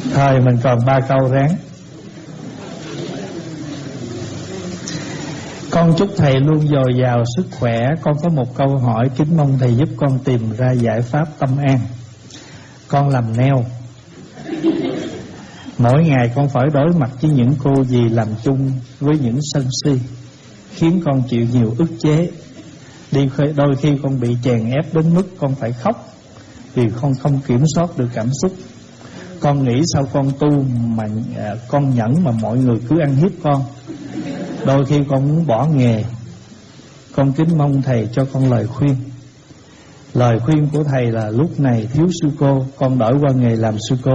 Thôi mình còn 3 câu ráng. Con chúc thầy luôn dồi dào sức khỏe. Con có một câu hỏi, kính mong thầy giúp con tìm ra giải pháp tâm an. Con làm nail. Mỗi ngày con phải đối mặt với những cô dì làm chung với những sân si, khiến con chịu nhiều ức chế. Đôi khi con bị chèn ép đến mức con phải khóc, vì con không kiểm soát được cảm xúc. Con nghĩ sao con tu mà con nhẫn mà mọi người cứ ăn hiếp con. Đôi khi con muốn bỏ nghề. Con kính mong thầy cho con lời khuyên. Lời khuyên của thầy là lúc này thiếu sư cô, con đổi qua nghề làm sư cô.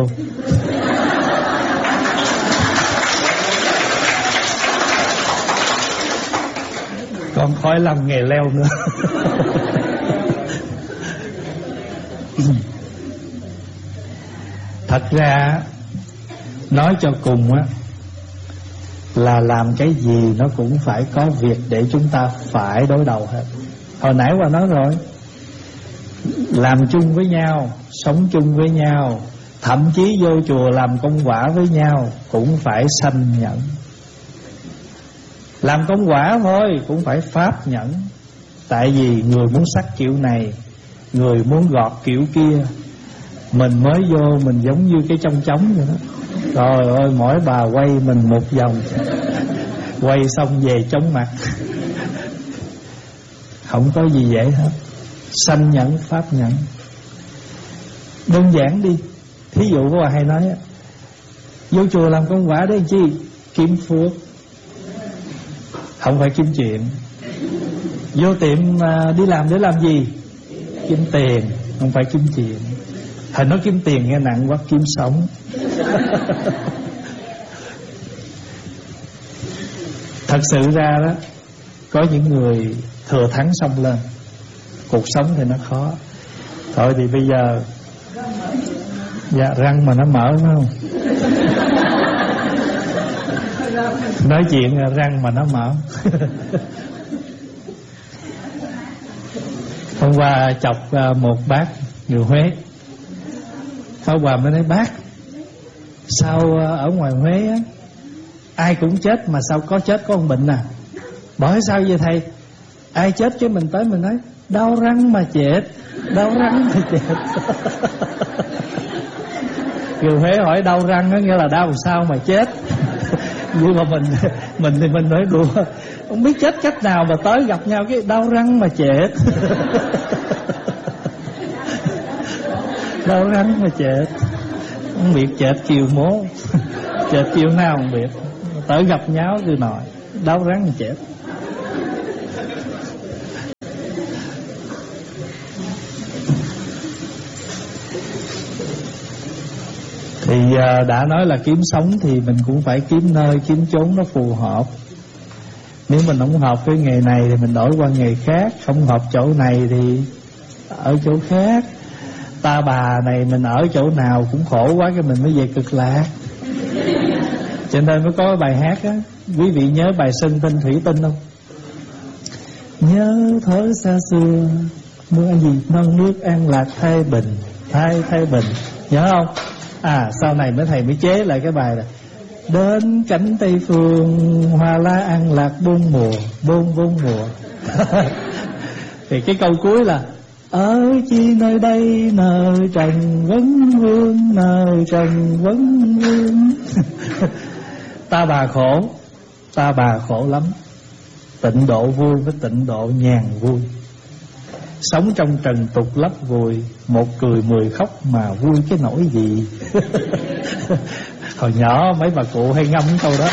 Con khỏi làm nghề leo nữa. Thật ra nói cho cùng á, là làm cái gì nó cũng phải có việc để chúng ta phải đối đầu hết. Hồi nãy qua nói rồi, làm chung với nhau, sống chung với nhau, thậm chí vô chùa làm công quả với nhau cũng phải sanh nhẫn. Làm công quả thôi cũng phải pháp nhẫn. Tại vì người muốn sắc kiểu này, người muốn gọt kiểu kia. Mình mới vô mình giống như cái trong trống vậy đó. Trời ơi, mỗi bà quay mình một vòng, quay xong về chống mặt. Không có gì dễ hết. Sanh nhẫn, pháp nhẫn. Đơn giản đi. Thí dụ của bà hay nói, vô chùa làm công quả để chi? Kiếm phước, không phải kiếm chuyện. Vô tiệm đi làm để làm gì? Kiếm tiền, không phải kiếm chuyện. Thầy nói kiếm tiền nghe nặng quá, kiếm sống. Thật sự ra đó, có những người thừa thắng xông lên. Cuộc sống thì nó khó. Thôi thì bây giờ dạ, răng mà nó mở phải không? Nói chuyện răng mà nó mở. Hôm qua chọc một bác người Huế. Pháp Hòa mới nói, bác, sao ở ngoài Huế á, ai cũng chết mà sao có chết có con bệnh à? Bởi sao vậy thầy? Ai chết chứ mình tới mình nói đau răng mà chết, đau răng mà chết. Người Huế hỏi đau răng đó, nghĩa là đau sao mà chết. Nhưng mà mình thì mình nói đùa, không biết chết cách nào mà tới gặp nhau cái đau răng mà chết. Đau răng mà chết. Không biết chết chiều mố, chết chiều nào không biết. Tới gặp nhau từ nội đau răng mà chết. Thì đã nói là kiếm sống thì mình cũng phải kiếm nơi, kiếm chốn nó phù hợp. Nếu mình không hợp với nghề này thì mình đổi qua nghề khác. Không hợp chỗ này thì ở chỗ khác. Ta bà này mình ở chỗ nào cũng khổ quá, cái mình mới về Cực Lạc. Cho nên mới có bài hát á. Quý vị nhớ bài Sơn Tinh Thủy Tinh không? Nhớ thở xa xưa, mưa gì non nước an lạc thay bình, thay bình. Nhớ không? Sau này thầy mới chế lại cái bài là đến cánh Tây Phương, hoa lá an lạc bốn mùa. Thì cái câu cuối là ở chi nơi đây nơi trần vấn vương, nơi trần vấn vương. Ta bà khổ lắm. Tịnh độ vui với tịnh độ nhàn vui. Sống trong trần tục lấp vùi, một cười 10 khóc mà vui cái nỗi gì. Hồi nhỏ mấy bà cụ hay ngâm câu đó.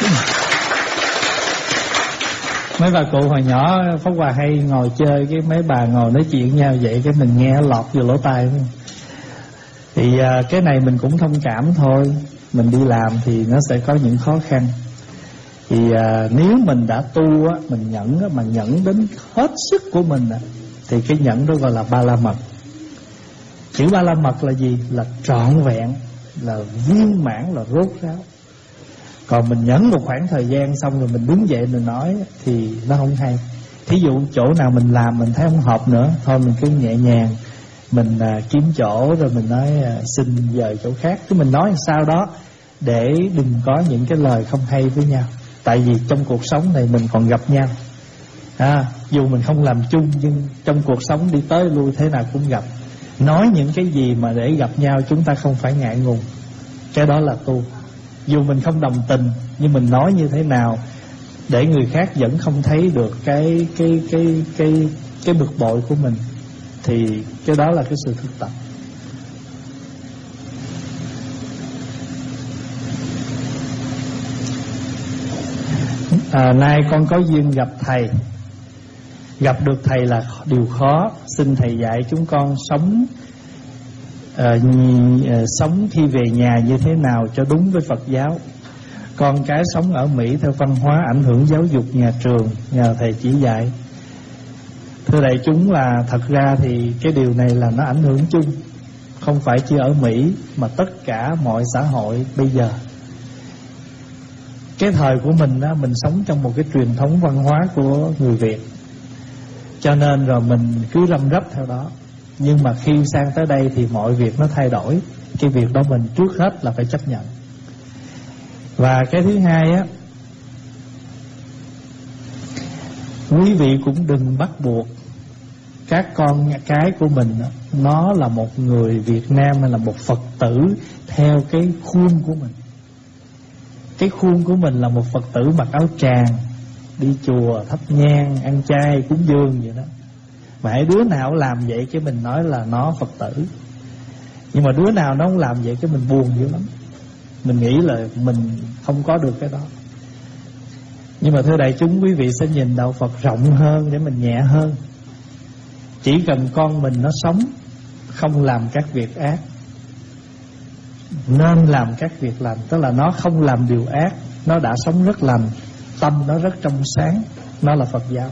Mấy bà cụ hồi nhỏ Pháp Hòa hay ngồi chơi, cái mấy bà ngồi nói chuyện nhau vậy, cái mình nghe lọt vô lỗ tai. Thì cái này mình cũng thông cảm thôi. Mình đi làm thì nó sẽ có những khó khăn. Thì nếu mình đã tu á, mình nhẫn á, mà nhẫn đến hết sức của mình á, thì cái nhẫn đó gọi là Ba La Mật. Chữ Ba La Mật là gì? Là trọn vẹn, là viên mãn, là rốt ráo. Còn mình nhẫn một khoảng thời gian xong rồi mình đứng dậy mình nói thì nó không hay. Thí dụ chỗ nào mình làm mình thấy không hợp nữa, thôi mình cứ nhẹ nhàng, mình kiếm chỗ rồi mình nói xin dời chỗ khác, chứ mình nói sao đó để đừng có những cái lời không hay với nhau. Tại vì trong cuộc sống này mình còn gặp nhau, dù mình không làm chung nhưng trong cuộc sống đi tới lui thế nào cũng gặp. Nói những cái gì mà để gặp nhau chúng ta không phải ngại ngùng, cái đó là tu. Dù mình không đồng tình nhưng mình nói như thế nào để người khác vẫn không thấy được cái bực bội của mình, thì cái đó là cái sự thực tập. Nay con có duyên gặp thầy. Gặp được thầy là điều khó. Xin thầy dạy chúng con sống khi về nhà như thế nào cho đúng với Phật giáo. Con cái sống ở Mỹ theo văn hóa ảnh hưởng giáo dục nhà trường, nhờ thầy chỉ dạy. Thưa đại chúng, là thật ra thì cái điều này là nó ảnh hưởng chung, không phải chỉ ở Mỹ mà tất cả mọi xã hội bây giờ. Cái thời của mình đó, mình sống trong một cái truyền thống văn hóa của người Việt, cho nên rồi mình cứ răm rắp theo đó. Nhưng mà khi sang tới đây thì mọi việc nó thay đổi. Cái việc đó mình trước hết là phải chấp nhận. Và cái thứ hai á, quý vị cũng đừng bắt buộc các con cái của mình đó, nó là một người Việt Nam hay là một Phật tử theo cái khuôn của mình. Cái khuôn của mình là một Phật tử mặc áo tràng, đi chùa, thắp nhang, ăn chay, cúng dường vậy đó. Mà hãy đứa nào làm vậy cái mình nói là nó Phật tử. Nhưng mà đứa nào nó không làm vậy cái mình buồn dữ lắm. Mình nghĩ là mình không có được cái đó. Nhưng mà thưa đại chúng, quý vị sẽ nhìn đạo Phật rộng hơn để mình nhẹ hơn. Chỉ cần con mình nó sống, không làm các việc ác, nên làm các việc lành. Tức là nó không làm điều ác, nó đã sống rất lành, tâm nó rất trong sáng, nó là Phật giáo.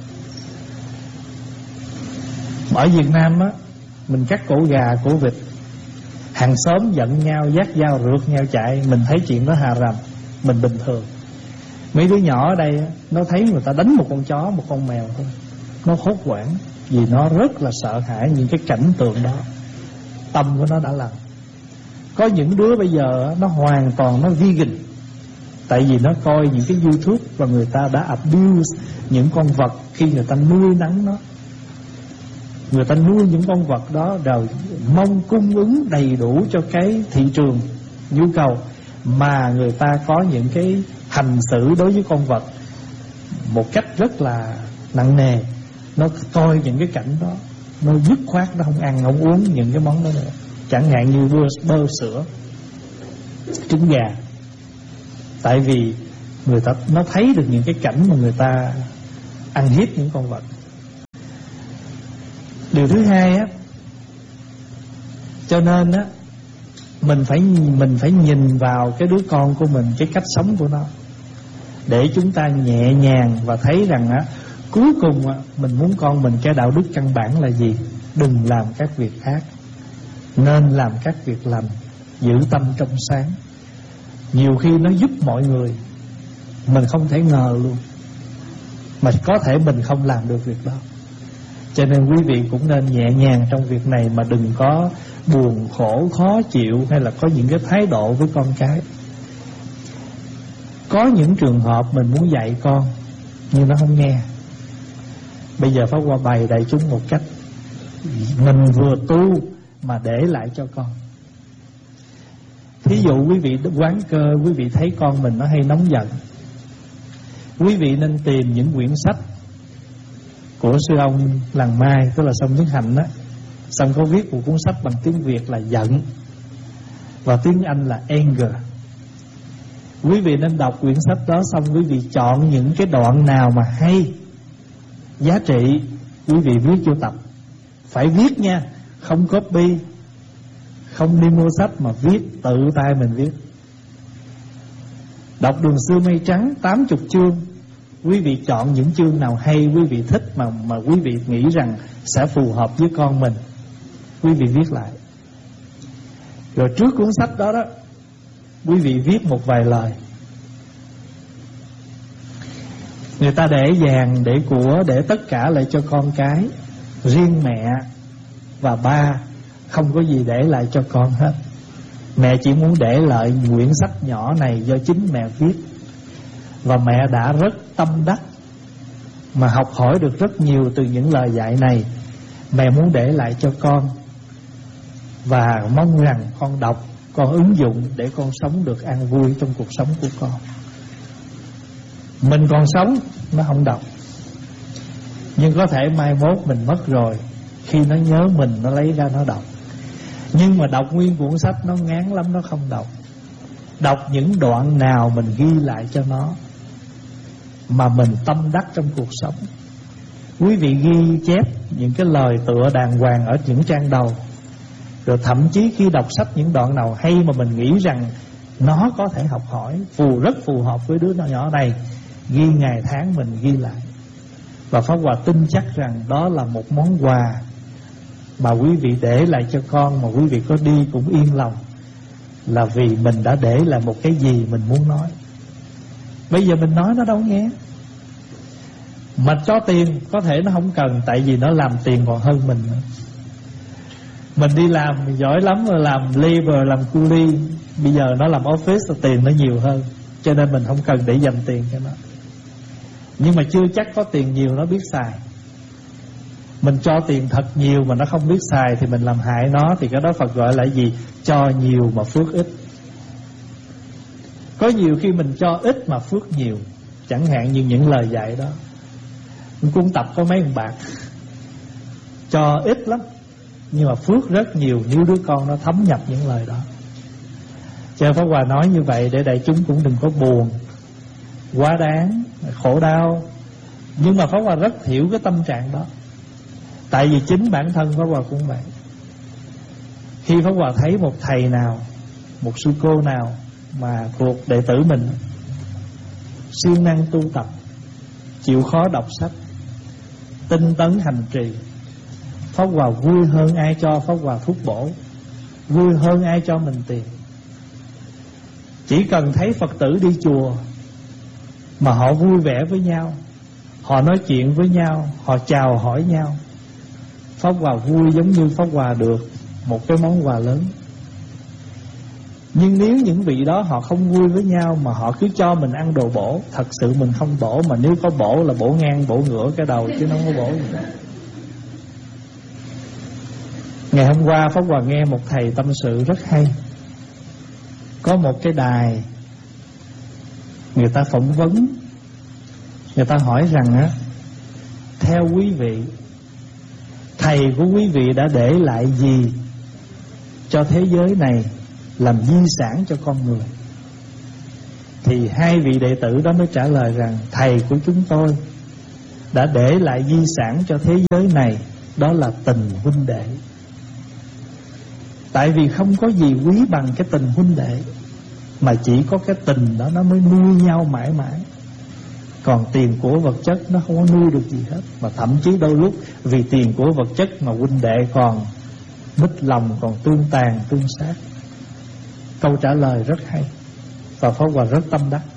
Ở Việt Nam á, mình cắt cổ gà, cổ vịt, hàng xóm giận nhau, vác dao rượt nhau chạy, mình thấy chuyện đó hà rầm, mình bình thường. Mấy đứa nhỏ ở đây á, nó thấy người ta đánh một con chó, một con mèo thôi, nó hốt hoảng, vì nó rất là sợ hãi những cái cảnh tượng đó. Tâm của nó đã lành. Có những đứa bây giờ nó hoàn toàn nó vegan, tại vì nó coi những cái YouTube và người ta đã abuse những con vật khi người ta nuôi nấng nó. Người ta nuôi những con vật đó rồi mong cung ứng đầy đủ cho cái thị trường nhu cầu, mà người ta có những cái hành xử đối với con vật một cách rất là nặng nề. Nó coi những cái cảnh đó, nó dứt khoát nó không ăn không uống những cái món đó nữa. Chẳng hạn như bơ sữa, trứng gà. Tại vì người ta nó thấy được những cái cảnh mà người ta ăn hiếp những con vật. Điều thứ hai á, cho nên á, mình phải nhìn vào cái đứa con của mình, cái cách sống của nó, để chúng ta nhẹ nhàng và thấy rằng á, cuối cùng á, mình muốn con mình cái đạo đức căn bản là gì? Đừng làm các việc ác, nên làm các việc lành, giữ tâm trong sáng. Nhiều khi nó giúp mọi người, mình không thể ngờ luôn, mà có thể mình không làm được việc đó. Cho nên quý vị cũng nên nhẹ nhàng trong việc này, mà đừng có buồn khổ, khó chịu hay là có những cái thái độ với con cái. Có những trường hợp mình muốn dạy con nhưng nó không nghe. Bây giờ Pháp Hoa bày đại chúng một cách mình vừa tu mà để lại cho con. Thí dụ quý vị quán cơ, quý vị thấy con mình nó hay nóng giận, quý vị nên tìm những quyển sách của sư ông Làng Mai, tức là Song Nhất Hạnh đó. Xong có viết một cuốn sách bằng tiếng Việt là giận, và tiếng Anh là anger. Quý vị nên đọc quyển sách đó, xong quý vị chọn những cái đoạn nào mà hay, giá trị, quý vị viết vô tập. Phải viết nha, không copy, không đi mua sách, mà viết, tự tay mình viết. Đọc Đường Xưa Mây Trắng 80 chương, quý vị chọn những chương nào hay, quý vị thích mà quý vị nghĩ rằng sẽ phù hợp với con mình, quý vị viết lại. Rồi trước cuốn sách đó đó, quý vị viết một vài lời. Người ta để vàng, để của, để tất cả lại cho con cái. Riêng mẹ và ba không có gì để lại cho con hết. Mẹ chỉ muốn để lại quyển sách nhỏ này do chính mẹ viết, và mẹ đã rất tâm đắc mà học hỏi được rất nhiều từ những lời dạy này. Mẹ muốn để lại cho con, và mong rằng con đọc, con ứng dụng để con sống được an vui trong cuộc sống của con. Mình còn sống nó không đọc, nhưng có thể mai mốt mình mất rồi, khi nó nhớ mình nó lấy ra nó đọc. Nhưng mà đọc nguyên cuốn sách nó ngán lắm, nó không đọc. Đọc những đoạn nào mình ghi lại cho nó mà mình tâm đắc trong cuộc sống. Quý vị ghi chép những cái lời tựa đàng hoàng ở những trang đầu, rồi thậm chí khi đọc sách những đoạn nào hay mà mình nghĩ rằng nó có thể học hỏi, rất phù hợp với đứa nhỏ này, ghi ngày tháng mình ghi lại. Và Pháp Hòa tin chắc rằng đó là một món quà mà quý vị để lại cho con, mà quý vị có đi cũng yên lòng, là vì mình đã để lại một cái gì mình muốn nói. Bây giờ mình nói nó đâu nghe. Mà cho tiền có thể nó không cần, tại vì nó làm tiền còn hơn mình nữa. Mình đi làm giỏi lắm rồi, làm labor, làm cu li. Bây giờ nó làm office thì tiền nó nhiều hơn, cho nên mình không cần để dành tiền cho nó. Nhưng mà chưa chắc có tiền nhiều nó biết xài. Mình cho tiền thật nhiều mà nó không biết xài thì mình làm hại nó. Thì cái đó Phật gọi là gì? Cho nhiều mà phước ít. Có nhiều khi mình cho ít mà phước nhiều. Chẳng hạn như những lời dạy đó. Cung tập có mấy bạc cho ít lắm, nhưng mà phước rất nhiều nếu đứa con nó thấm nhập những lời đó. Cho Pháp Hòa nói như vậy để đại chúng cũng đừng có buồn quá đáng, khổ đau. Nhưng mà Pháp Hòa rất hiểu cái tâm trạng đó, tại vì chính bản thân Pháp Hòa cũng vậy. Khi Pháp Hòa thấy một thầy nào, một sư cô nào mà thuộc đệ tử mình siêng năng tu tập, chịu khó đọc sách, tinh tấn hành trì, Pháp Hòa vui hơn ai cho Pháp Hòa thuốc bổ, vui hơn ai cho mình tiền. Chỉ cần thấy Phật tử đi chùa mà họ vui vẻ với nhau, họ nói chuyện với nhau, họ chào hỏi nhau, Pháp Hòa vui giống như Pháp Hòa được một cái món quà lớn. Nhưng nếu những vị đó họ không vui với nhau mà họ cứ cho mình ăn đồ bổ, thật sự mình không bổ, mà nếu có bổ là bổ ngang bổ ngửa cái đầu, chứ nó không có bổ gì đó. Ngày hôm qua Pháp Hòa nghe một thầy tâm sự rất hay. Có một cái đài, người ta phỏng vấn, người ta hỏi rằng á, theo quý vị, thầy của quý vị đã để lại gì cho thế giới này làm di sản cho con người? Thì hai vị đệ tử đó mới trả lời rằng thầy của chúng tôi đã để lại di sản cho thế giới này, đó là tình huynh đệ. Tại vì không có gì quý bằng cái tình huynh đệ, mà chỉ có cái tình đó nó mới nuôi nhau mãi mãi. Còn tiền của vật chất nó không có nuôi được gì hết. Mà thậm chí đôi lúc vì tiền của vật chất mà huynh đệ còn mít lòng, còn tương tàn tương sát. Câu trả lời rất hay và Pháp Hòa rất tâm đắc.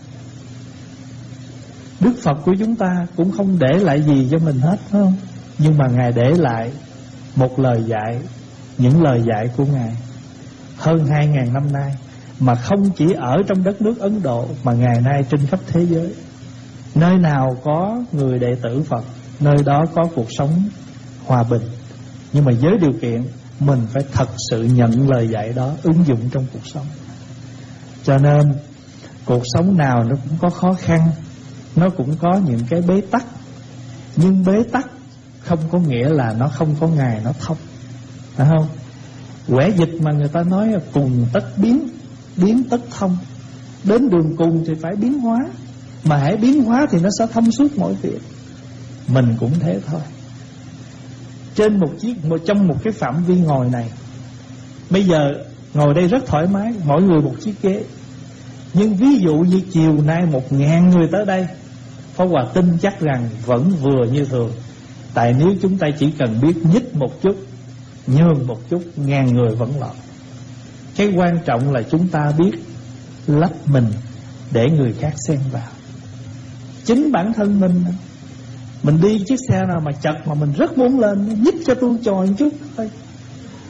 Đức Phật của chúng ta cũng không để lại gì cho mình hết, phải không? Nhưng mà Ngài để lại một lời dạy, những lời dạy của Ngài hơn 2.000 năm nay, mà không chỉ ở trong đất nước Ấn Độ mà ngày nay trên khắp thế giới. Nơi nào có người đệ tử Phật, nơi đó có cuộc sống hòa bình. Nhưng mà với điều kiện mình phải thật sự nhận lời dạy đó, ứng dụng trong cuộc sống. Cho nên cuộc sống nào nó cũng có khó khăn, nó cũng có những cái bế tắc. Nhưng bế tắc không có nghĩa là nó không có ngày nó thông, phải không? Quẻ dịch mà người ta nói là cùng tất biến, biến tất thông. Đến đường cùng thì phải biến hóa, mà hãy biến hóa thì nó sẽ thông suốt mọi việc. Mình cũng thế thôi. Trên trong một cái phạm vi ngồi này, bây giờ ngồi đây rất thoải mái, mỗi người một chiếc ghế. Nhưng ví dụ như chiều nay 1.000 người tới đây, Pháp Hòa tin chắc rằng vẫn vừa như thường. Tại nếu chúng ta chỉ cần biết nhích một chút, nhường một chút, 1.000 người vẫn lọt. Cái quan trọng là chúng ta biết lách mình để người khác xen vào. Chính bản thân mình đi chiếc xe nào mà chật mà mình rất muốn lên, nhích cho tôi chồi một chút thôi,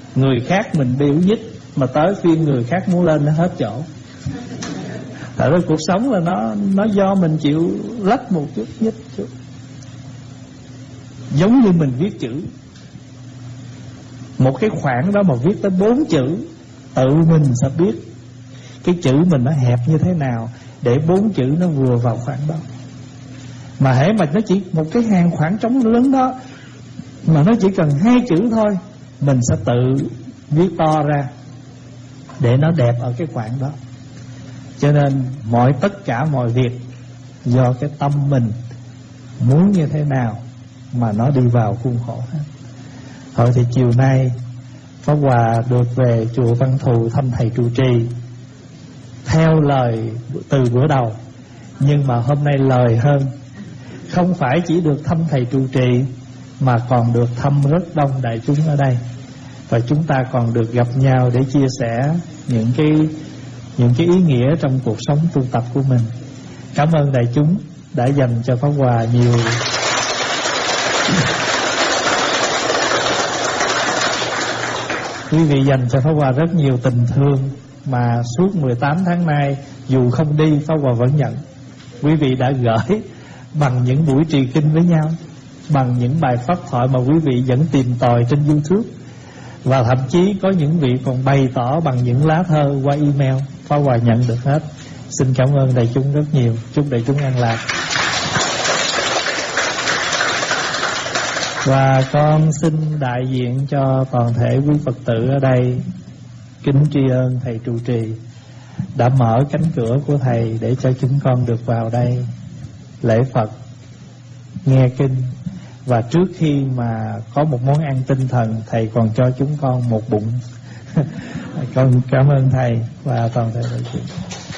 Người khác mình biểu nhích, mà tới phiên người khác muốn lên nó hết chỗ. Tại vì cuộc sống là nó do mình chịu lách một chút, nhích chút. Giống như mình viết chữ, một cái khoảng đó mà viết tới 4 chữ, tự mình sẽ biết cái chữ mình nó hẹp như thế nào để 4 chữ nó vừa vào khoảng đó. Mà hễ mà nó chỉ một cái hàng khoảng trống lớn đó, mà nó chỉ cần 2 chữ thôi, mình sẽ tự viết to ra để nó đẹp ở cái khoảng đó. Cho nên tất cả mọi việc do cái tâm mình muốn như thế nào mà nó đi vào khuôn khổ hết. Thôi thì chiều nay Pháp Hòa được về chùa Văn Thù thăm thầy trụ trì theo lời từ bữa đầu, nhưng mà hôm nay lời hơn. Không phải chỉ được thăm thầy trụ trì, mà còn được thăm rất đông đại chúng ở đây. Và chúng ta còn được gặp nhau để chia sẻ những cái ý nghĩa trong cuộc sống tu tập của mình. Cảm ơn đại chúng đã dành cho Pháp Hòa nhiều quý vị dành cho Pháp Hòa rất nhiều tình thương, mà suốt 18 tháng nay dù không đi, Pháp Hòa vẫn nhận. Quý vị đã gửi bằng những buổi trì kinh với nhau, bằng những bài pháp thoại mà quý vị vẫn tìm tòi trên YouTube, và thậm chí có những vị còn bày tỏ bằng những lá thơ qua email. Pháp Hòa nhận được hết. Xin cảm ơn đại chúng rất nhiều. Chúc đại chúng an lạc. Và con xin đại diện cho toàn thể quý Phật tử ở đây kính tri ân thầy trụ trì đã mở cánh cửa của thầy để cho chúng con được vào đây lễ Phật, nghe kinh. Và trước khi mà có một món ăn tinh thần, thầy còn cho chúng con một bụng. Con cảm ơn thầy và toàn thể đại chúng.